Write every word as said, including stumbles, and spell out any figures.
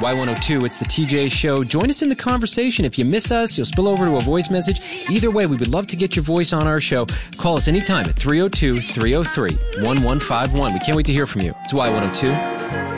Y one oh two, it's the T J Show. Join us in the conversation. If you miss us, you'll spill over to a voice message. Either way, we would love to get your voice on our show. Call us anytime at three oh two, three oh three, one one five one. We can't wait to hear from you. It's Y one oh two.